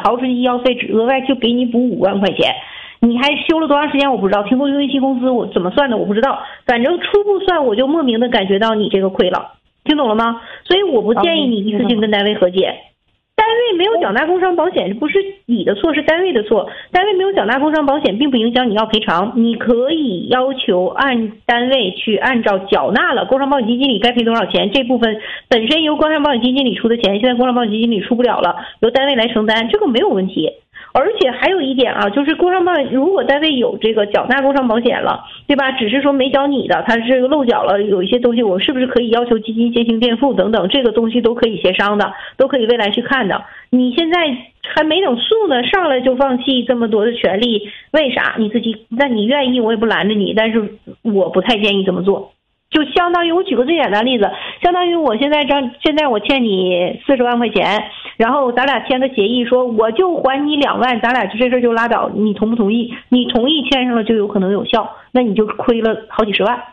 刨出去医药费，只额外就给你补5万块钱。你还休了多长时间我不知道，听过运维期工资我怎么算的我不知道，反正初步算我就莫名的感觉到你这个亏了，听懂了吗？所以我不建议你一次性跟单位和解。单位没有缴纳工伤保险不是你的错，是单位的错。单位没有缴纳工伤保险并不影响你要赔偿，你可以要求按单位去按照缴纳了工伤保险基金里该赔多少钱，这部分本身由工伤保险基金里出的钱，现在工伤保险基金里出不了了，由单位来承担，这个没有问题。而且还有一点啊，就是工伤保险，如果单位有这个缴纳工伤保险了，对吧？只是说没缴你的，他这个漏缴了，有一些东西我是不是可以要求基金先行垫付等等，这个东西都可以协商的，都可以未来去看的。你现在还没等诉呢，上来就放弃这么多的权利，为啥？你自己，那你愿意我也不拦着你，但是我不太建议这么做。就相当于我举个最简单的例子，相当于我现在我欠你40万块钱，然后咱俩签个协议说我就还你2万，咱俩这事就拉倒，你同不同意？你同意签上了就有可能有效，那你就亏了好几十万。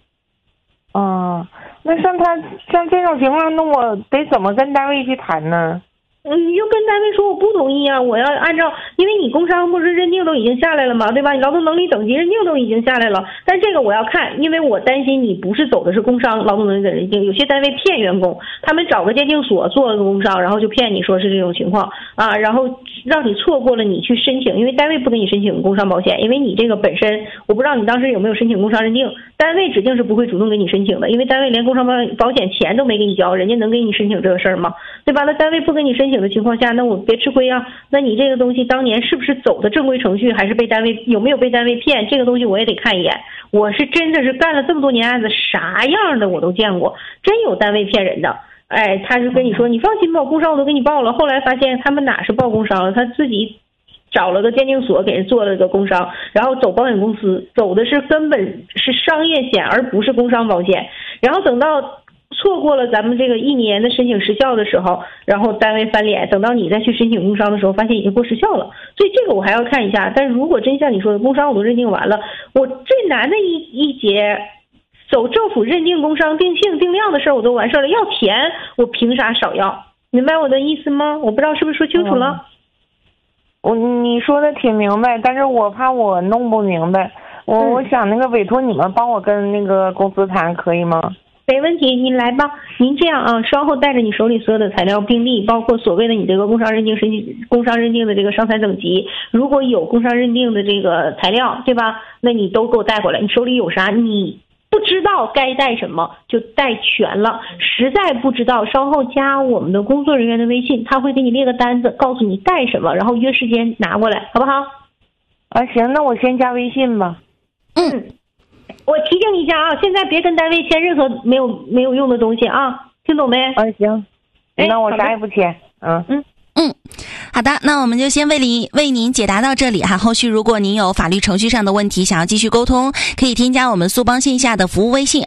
那像这种情况，那我得怎么跟单位去谈呢？ 你就跟单位说我不同意啊，我要按照，因为你工伤不是认定都已经下来了嘛，对吧？你劳动能力等级认定都已经下来了，但这个我要看，因为我担心你不是走的是工伤劳动能力的认定，有些单位骗员工，他们找个鉴定所做了个工伤，然后就骗你说是这种情况啊，然后让你错过了你去申请，因为单位不给你申请工伤保险，因为你这个本身我不知道你当时有没有申请工伤认定，单位指定是不会主动给你申请的，因为单位连工伤保险钱都没给你交，人家能给你申请这个事儿吗？对吧？那单位不给你申请的情况下，那我别吃亏啊。那你这个东西当年是不是走的正规程序，还是被单位有没有被单位骗？这个东西我也得看一眼。我是真的是干了这么多年案子，啥样的我都见过，真有单位骗人的。哎，他就跟你说你放心吧，工伤我都给你报了。后来发现他们哪是报工伤了，他自己找了个鉴定所给人做了个工伤，然后走保险公司，走的是根本是商业险，而不是工伤保险。然后等到错过了咱们这个1年的申请时效的时候，然后单位翻脸，等到你再去申请工伤的时候，发现已经过时效了。所以这个我还要看一下。但是如果真像你说的，工伤我都认定完了，我最难的一节走政府认定工伤定性定量的事儿我都完事儿了，要钱我凭啥少要？明白我的意思吗？我不知道是不是说清楚了。 你说的挺明白，但是我怕我弄不明白。我想那个委托你们帮我跟那个公司谈，可以吗？ 没问题，您来吧。您这样啊，稍后带着你手里所有的材料病历，包括所谓的你这个工伤认定的这个伤残等级，如果有工伤认定的这个材料，对吧？那你都给我带过来。你手里有啥？你不知道该带什么就带全了，实在不知道稍后加我们的工作人员的微信，他会给你列个单子，告诉你带什么，然后约时间拿过来，好不好？ 行，那我先加微信吧。 我提醒你一下啊，现在别跟单位签任何没有用的东西啊，听懂没？ 行，那我啥也不签。 好的，那我们就先为您解答到这里哈。后续如果您有法律程序上的问题，想要继续沟通，可以添加我们苏邦线下的服务微信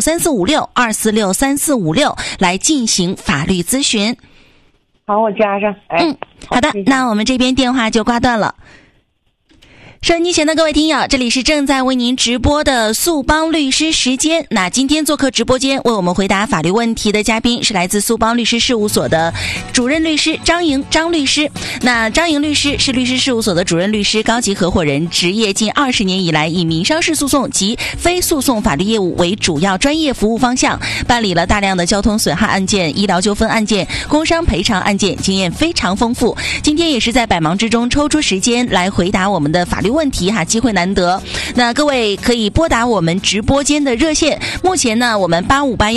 2463456来进行法律咨询。 好，我加上。 好的，那我们这边电话就挂断了。收音机前的各位听友，这里是正在为您直播的苏邦律师时间。那今天做客直播间为我们回答法律问题的嘉宾是来自苏邦律师事务所的主任律师张律师。那张莹律师是律师事务所的主任律师、高级合伙人，职业近20年以来，以民商事诉讼及非诉讼法律业务为主要专业服务方向，办理了大量的交通损害案件、医疗纠纷案件、工伤赔偿案件，经验非常丰富。今天也是在百忙之中抽出时间来回答我们的法律问题哈，机会难得。那各位可以拨打我们直播间的热线，目前呢我们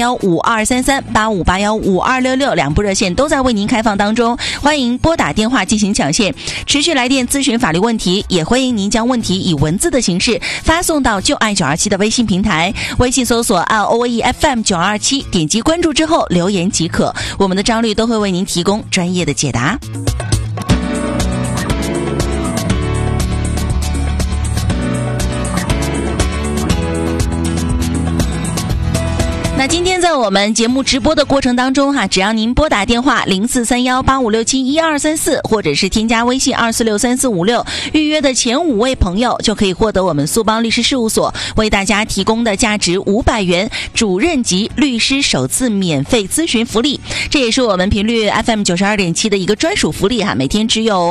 85815233、85815266两部热线都在为您开放当中，欢迎拨打电话进行抢线，持续来电咨询法律问题，也欢迎您将问题以文字的形式发送到就爱927的微信平台，微信搜索ROEFM927，点击关注之后留言即可，我们的张律都会为您提供专业的解答。那今天在我们节目直播的过程当中哈，只要您拨打电话043185671234，或者是添加微信2463456，预约的前5位朋友就可以获得我们苏邦律师事务所为大家提供的价值500元主任级律师首次免费咨询福利。这也是我们频率 FM92.7的一个专属福利哈，每天只有